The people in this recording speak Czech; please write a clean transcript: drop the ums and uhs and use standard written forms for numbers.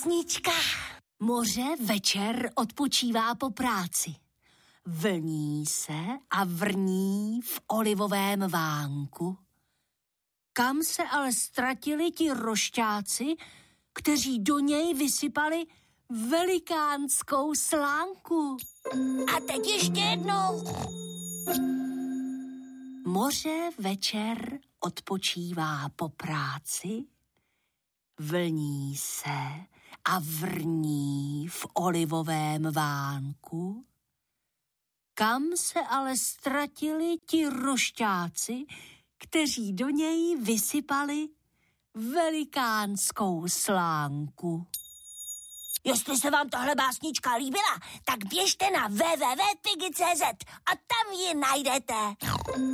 básnička. Moře večer odpočívá po práci. Vlní se a vrní v olivovém vánku. Kam se ale ztratili ti rošťáci, kteří do něj vysypali velikánskou slánku? A teď ještě jednou. Moře večer odpočívá po práci, vlní se a vrní v olivovém vánku. Kam se ale ztratili ti rošťáci, kteří do něj vysypali velikánskou slánku? Jestli se vám tohle básnička líbila, tak běžte na www.pigi.cz a tam ji najdete.